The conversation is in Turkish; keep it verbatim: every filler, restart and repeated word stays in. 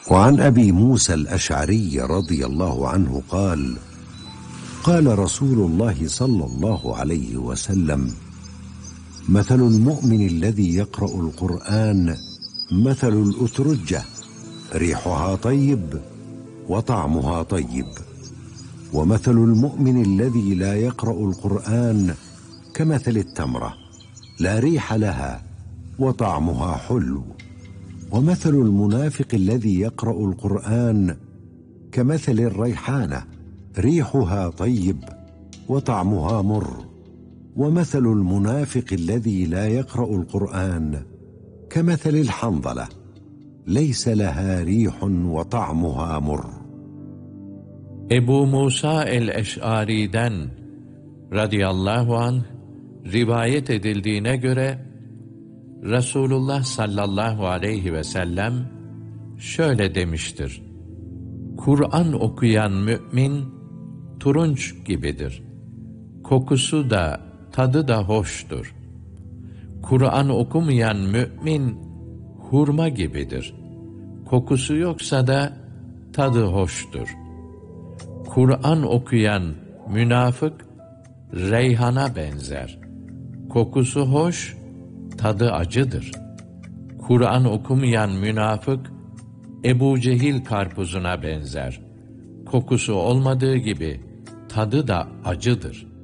وعن أبي موسى الأشعري رضي الله عنه قال: قال رسول الله صلى الله عليه وسلم: مثل المؤمن الذي يقرأ القرآن مثل الأترجة، ريحها طيب وطعمها طيب، ومثل المؤمن الذي لا يقرأ القرآن كمثل التمرة، لا ريح لها وطعمها حلو، ومثل المنافق الذي يقرأ القرآن كمثل الريحانة، ريحها طيب وطعمها مر، ومثل المنافق الذي لا يقرأ القرآن كمثل الحنظلة، ليس لها ريح وطعمها مر. Ebu Musa el-Eş'ari'den radıyallahu anh rivayet edildiğine göre Resulullah sallallahu aleyhi ve sellem şöyle demiştir: Kur'an okuyan mümin turunç gibidir. Kokusu da tadı da hoştur. Kur'an okumayan mümin hurma gibidir. Kokusu yoksa da tadı hoştur. Kur'an okuyan münafık reyhana benzer. Kokusu hoş, tadı acıdır. Kur'an okumayan münafık Ebu Cehil karpuzuna benzer. Kokusu olmadığı gibi tadı da acıdır.